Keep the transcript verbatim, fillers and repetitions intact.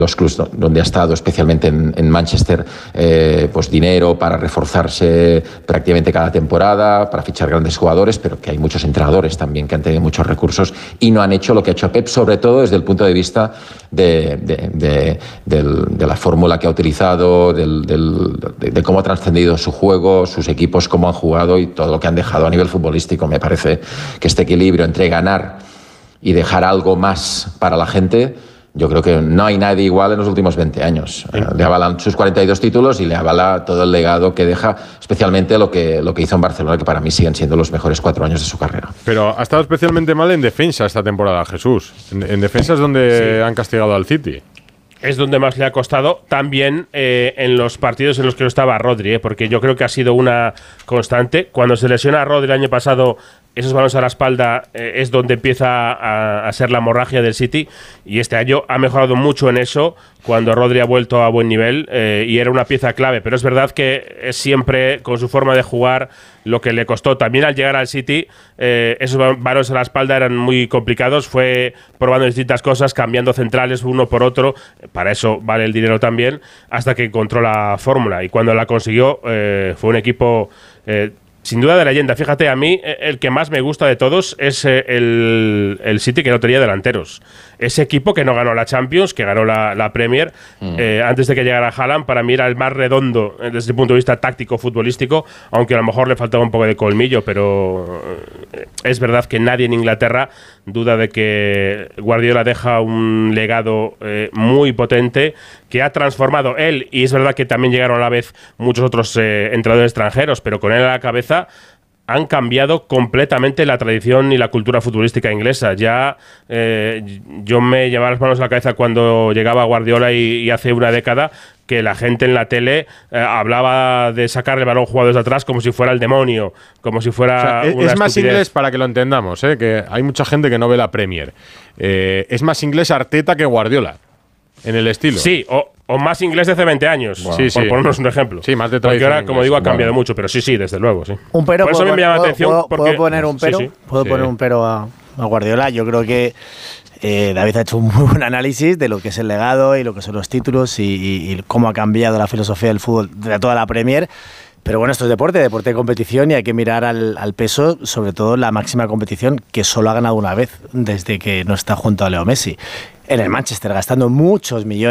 los clubes donde ha estado, especialmente en, en Manchester, eh, pues dinero para reforzarse prácticamente cada temporada, para fichar grandes jugadores, pero que hay muchos entrenadores también que han tenido muchos recursos y no han hecho lo que ha hecho Pep, sobre todo desde el punto de vista de, de, de, de, de la fórmula que ha utilizado, del, del, de, de cómo ha trascendido su juego, sus equipos, cómo han jugado y todo lo que han dejado a nivel futbolístico. Me parece que este equilibrio entre ganar y dejar algo más para la gente, yo creo que no hay nadie igual en los últimos veinte años. Sí. Le avalan sus cuarenta y dos títulos y le avala todo el legado que deja, especialmente lo que, lo que hizo en Barcelona, que para mí siguen siendo los mejores cuatro años de su carrera. Pero ha estado especialmente mal en defensa esta temporada, Jesús. En, en defensa es donde sí. han castigado al City. Es donde más le ha costado, también eh, en los partidos en los que no estaba Rodri, eh, porque yo creo que ha sido una constante. Cuando se lesiona a Rodri el año pasado, esos balones a la espalda eh, es donde empieza a, a ser la hemorragia del City, y este año ha mejorado mucho en eso cuando Rodri ha vuelto a buen nivel eh, y era una pieza clave, pero es verdad que es siempre con su forma de jugar lo que le costó. También al llegar al City eh, esos balones a la espalda eran muy complicados, fue probando distintas cosas, cambiando centrales uno por otro, para eso vale el dinero también, hasta que encontró la fórmula, y cuando la consiguió eh, fue un equipo eh, sin duda de leyenda. Fíjate, a mí el que más me gusta de todos es el, el City, que no tenía delanteros. Ese equipo que no ganó la Champions, que ganó la, la Premier, mm. eh, antes de que llegara Haaland, para mí era el más redondo desde el punto de vista táctico, futbolístico, aunque a lo mejor le faltaba un poco de colmillo, pero es verdad que nadie en Inglaterra duda de que Guardiola deja un legado eh, muy potente, que ha transformado él, y es verdad que también llegaron a la vez muchos otros eh, entrenadores extranjeros, pero con él a la cabeza han cambiado completamente la tradición y la cultura futbolística inglesa. Ya eh, yo me llevaba las manos a la cabeza cuando llegaba Guardiola y, y hace una década que la gente en la tele eh, hablaba de sacarle balón a jugadores de atrás como si fuera el demonio, como si fuera o sea, una es más estupidez. Inglés, para que lo entendamos, ¿eh? Que hay mucha gente que no ve la Premier. Eh, es más inglés Arteta que Guardiola en el estilo. Sí, o, o más inglés de hace veinte años, wow. sí, por sí. ponernos un ejemplo. Sí, más de tradición. Porque ahora, como digo, ha cambiado wow. mucho, pero sí, sí, desde luego, sí. Un pero. Por eso puedo, me llama la puedo, atención. ¿Puedo, porque, ¿puedo poner un pero? Sí, sí. ¿Puedo sí. poner un pero a, a Guardiola? Yo creo que eh, David ha hecho un muy buen análisis de lo que es el legado y lo que son los títulos y, y, y cómo ha cambiado la filosofía del fútbol de toda la Premier. Pero bueno, esto es deporte, deporte de competición, y hay que mirar al, al peso, sobre todo la máxima competición, que solo ha ganado una vez desde que no está junto a Leo Messi. En el Manchester, gastando muchos millones.